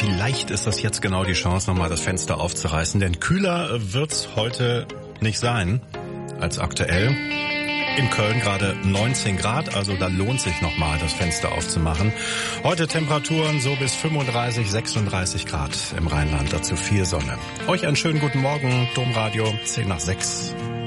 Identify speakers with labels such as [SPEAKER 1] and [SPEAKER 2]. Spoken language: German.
[SPEAKER 1] vielleicht ist das jetzt genau die Chance, nochmal das Fenster aufzureißen, denn kühler wird's heute nicht sein als aktuell. In Köln gerade 19 Grad, also da lohnt sich nochmal das Fenster aufzumachen. Heute Temperaturen so bis 35, 36 Grad im Rheinland, dazu viel Sonne. Euch einen schönen guten Morgen, Domradio 10 nach 6.